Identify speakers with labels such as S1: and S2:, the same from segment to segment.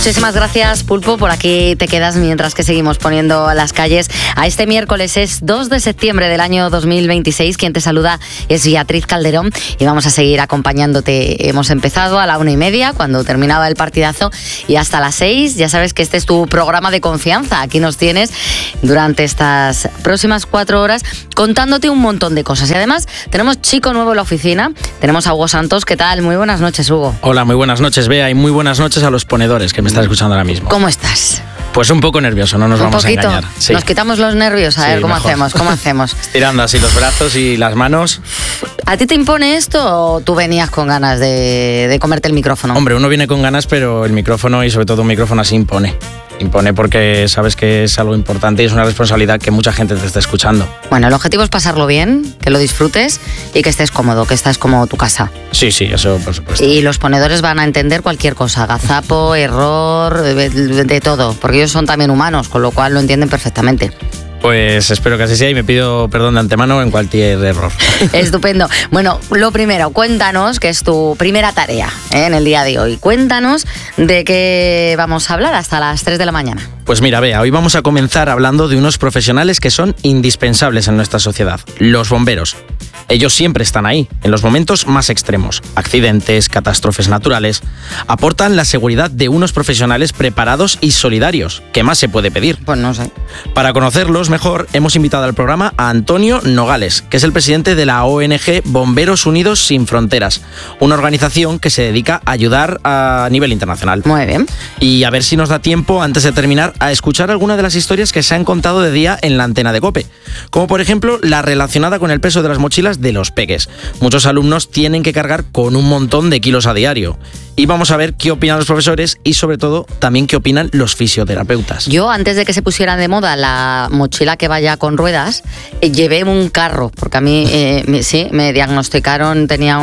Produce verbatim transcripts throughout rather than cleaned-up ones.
S1: Muchísimas gracias, Pulpo, por aquí te quedas mientras que seguimos poniendo las calles a este miércoles. Es dos de septiembre del año dos mil veintiséis. Quien te saluda es Beatriz Calderón y vamos a seguir acompañándote. Hemos empezado a la una y media cuando terminaba el partidazo y hasta las seis. Ya sabes que este es tu programa de confianza. Aquí nos tienes durante estas próximas cuatro horas contándote un montón de cosas. Y además tenemos chico nuevo en la oficina. Tenemos a Hugo Santos. ¿Qué tal? Muy buenas noches, Hugo.
S2: Hola, muy buenas noches, Bea, y muy buenas noches a los ponedores que me están escuchando ahora mismo.
S1: ¿Cómo estás?
S2: Pues un poco nervioso, no nos
S1: un
S2: vamos
S1: poquito.
S2: a engañar. Sí.
S1: Nos quitamos los nervios, a
S2: sí,
S1: ver cómo
S2: mejor.
S1: hacemos, cómo hacemos.
S2: Estirando así los brazos y las manos.
S1: ¿A ti te impone esto o tú venías con ganas de, de comerte el micrófono?
S2: Hombre, uno viene con ganas, pero el micrófono y sobre todo un micrófono así impone. Impone porque sabes que es algo importante y es una responsabilidad que mucha gente te está escuchando.
S1: Bueno, el objetivo es pasarlo bien, que lo disfrutes y que estés cómodo, que estás como tu casa.
S2: Sí, sí, eso por supuesto.
S1: Y los ponedores van a entender cualquier cosa, gazapo, error, de, de todo, porque ellos son también humanos, con lo cual lo entienden perfectamente.
S2: Pues espero que así sea y me pido perdón de antemano en cualquier error.
S1: Estupendo. Bueno, lo primero, cuéntanos, que es tu primera tarea, ¿eh? En el día de hoy. Cuéntanos de qué vamos a hablar hasta las tres de la mañana.
S2: Pues mira, Bea, hoy vamos a comenzar hablando de unos profesionales que son indispensables en nuestra sociedad, los bomberos. Ellos siempre están ahí, en los momentos más extremos, accidentes, catástrofes naturales. Aportan la seguridad de unos profesionales preparados y solidarios. ¿Qué más se puede pedir?
S1: Pues no sé.
S2: Para conocerlos mejor, hemos invitado al programa a Antonio Nogales, que es el presidente de la O N G Bomberos Unidos Sin Fronteras, una organización que se dedica a ayudar a nivel internacional.
S1: Muy bien.
S2: Y a ver si nos da tiempo, antes de terminar, a escuchar alguna de las historias que se han contado de día en la antena de COPE, como por ejemplo la relacionada con el peso de las mochilas de los peques. Muchos alumnos tienen que cargar con un montón de kilos a diario. Y vamos a ver qué opinan los profesores y sobre todo también qué opinan los fisioterapeutas.
S1: Yo, antes de que se pusiera de moda la mochila que vaya con ruedas, eh, llevé un carro, porque a mí eh, me, sí, me diagnosticaron, tenía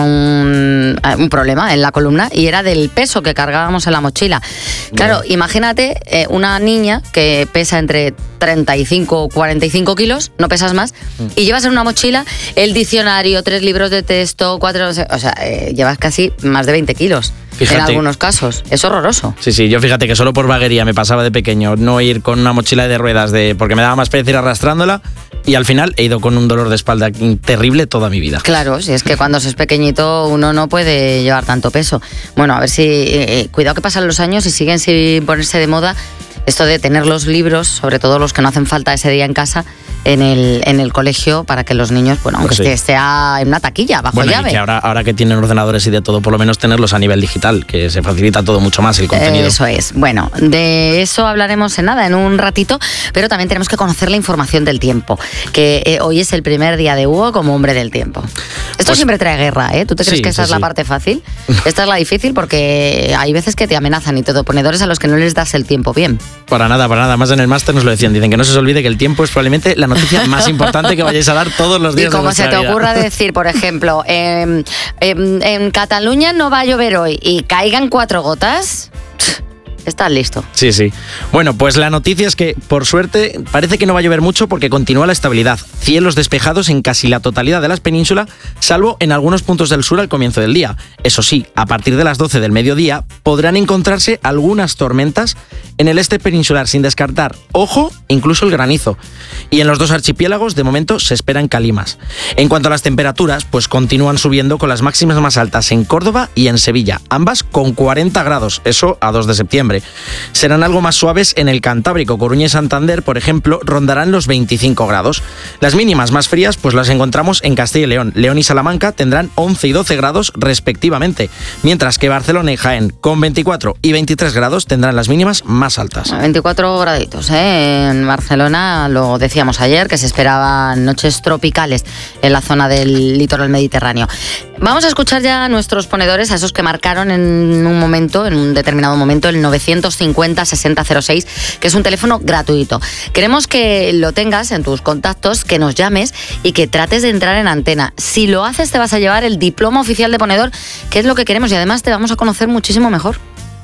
S1: un, un problema en la columna y era del peso que cargábamos en la mochila. Claro,
S2: Bien.
S1: Imagínate eh, una niña que pesa entre treinta y cinco o cuarenta y cinco kilos, no pesas más, mm. y llevas en una mochila el diccionario, tres libros de texto, cuatro, o sea, eh, llevas casi más de veinte kilos. Fíjate. En algunos casos. Es horroroso.
S2: Sí, sí, yo fíjate que solo por vaguería me pasaba de pequeño no ir con una mochila de ruedas de porque me daba más pereza ir arrastrándola y al final he ido con un dolor de espalda terrible toda mi vida.
S1: Claro, si es que cuando se es pequeñito uno no puede llevar tanto peso. Bueno, a ver si... Eh, cuidado que pasan los años y siguen sin ponerse de moda esto de tener los libros, sobre todo los que no hacen falta ese día en casa, en el, en el colegio para que los niños, bueno, aunque pues sí. esté, esté en una taquilla, bajo
S2: bueno,
S1: llave.
S2: Y que ahora, ahora que tienen ordenadores y de todo, por lo menos tenerlos a nivel digital, que se facilita todo mucho más el contenido.
S1: Eso es. Bueno, de eso hablaremos en nada, en un ratito, pero también tenemos que conocer la información del tiempo, que eh, hoy es el primer día de Hugo como hombre del tiempo. Esto pues, siempre trae guerra, ¿eh? ¿Tú te crees sí, que esta sí, es la sí. parte fácil? Esta es la difícil porque hay veces que te amenazan y todo, ponedores a los que no les das el tiempo bien.
S2: Para nada, para nada. Más en el máster nos lo decían. Dicen que no se os olvide que el tiempo es probablemente la noticia más importante que vayáis a dar todos los días.
S1: Y como
S2: de
S1: se te
S2: vida.
S1: ocurra decir, por ejemplo, eh, eh, en Cataluña no va a llover hoy y caigan cuatro gotas... Estás listo.
S2: Sí, sí. Bueno, pues la noticia es que, por suerte, parece que no va a llover mucho porque continúa la estabilidad. Cielos despejados en casi la totalidad de las penínsulas, salvo en algunos puntos del sur al comienzo del día. Eso sí, a partir de las doce del mediodía podrán encontrarse algunas tormentas en el este peninsular, sin descartar, ojo, incluso el granizo. Y en los dos archipiélagos, de momento, se esperan calimas. En cuanto a las temperaturas, pues continúan subiendo con las máximas más altas en Córdoba y en Sevilla, ambas con cuarenta grados, eso a dos de septiembre. Serán algo más suaves en el Cantábrico. Coruña y Santander, por ejemplo, rondarán los veinticinco grados. Las mínimas más frías pues las encontramos en Castilla y León. León y Salamanca tendrán once y doce grados respectivamente, mientras que Barcelona y Jaén, con veinticuatro y veintitrés grados, tendrán las mínimas más altas.
S1: veinticuatro graditos, ¿eh? En Barcelona, lo decíamos ayer, que se esperaban noches tropicales en la zona del litoral mediterráneo. Vamos a escuchar ya a nuestros ponedores, a esos que marcaron en un momento, en un determinado momento, el novecientos cincuenta sesenta cero seis, que es un teléfono gratuito. Queremos que lo tengas en tus contactos, que nos llames y que trates de entrar en antena. Si lo haces, te vas a llevar el diploma oficial de ponedor, que es lo que queremos, y además te vamos a conocer muchísimo mejor.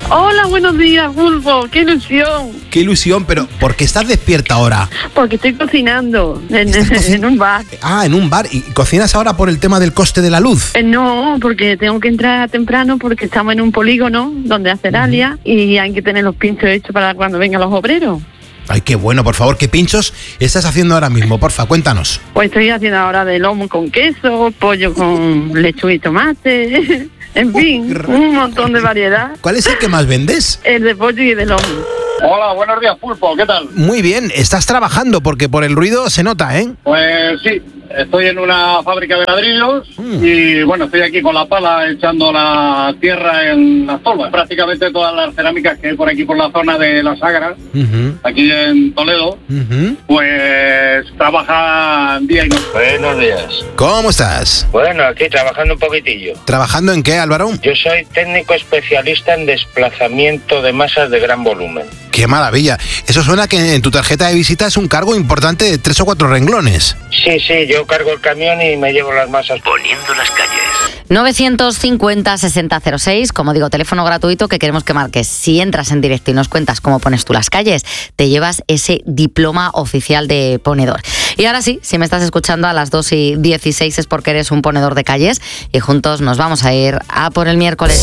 S3: Hola, buenos días, Pulpo. ¡Qué ilusión!
S4: ¡Qué ilusión! Pero ¿por qué estás despierta ahora?
S3: Porque estoy cocinando en,
S4: cocin-
S3: en un bar.
S4: Ah, en un bar. ¿Y cocinas ahora por el tema del coste de la luz?
S3: Eh, No, porque tengo que entrar temprano porque estamos en un polígono donde hacer alia y hay que tener los pinchos hechos para cuando vengan los obreros.
S4: Ay, qué bueno, por favor. ¿Qué pinchos estás haciendo ahora mismo? Porfa, cuéntanos.
S3: Pues estoy haciendo ahora de lomo con queso, pollo con lechuga y tomate, en fin, un montón de variedad.
S4: ¿Cuál es el que más vendes?
S3: El de pollo y de lomo.
S5: Hola, buenos días, Pulpo, ¿qué tal?
S4: Muy bien, estás trabajando porque por el ruido se nota, ¿eh?
S5: Pues sí, estoy en una fábrica de ladrillos
S4: Mm.
S5: y bueno, estoy aquí con la pala echando la tierra en las tolvas. Prácticamente todas las cerámicas que hay por aquí por la zona de la Sagra,
S4: Ujú,
S5: aquí en Toledo,
S4: ujú.
S5: pues trabajan día y noche.
S6: Buenos días.
S4: ¿Cómo estás?
S6: Bueno, aquí trabajando un poquitillo.
S4: ¿Trabajando en qué, Álvaro?
S6: Yo soy técnico especialista en desplazamiento de masas de gran volumen.
S4: ¡Qué maravilla! Eso suena que en tu tarjeta de visita es un cargo importante de tres o cuatro renglones.
S6: Sí, sí, yo cargo el camión y me llevo las masas poniendo las calles.
S1: novecientos cincuenta, sesenta cero seis, como digo, teléfono gratuito que queremos que marques. Si entras en directo y nos cuentas cómo pones tú las calles, te llevas ese diploma oficial de ponedor. Y ahora sí, si me estás escuchando a las dos y dieciséis es porque eres un ponedor de calles y juntos nos vamos a ir a por el miércoles.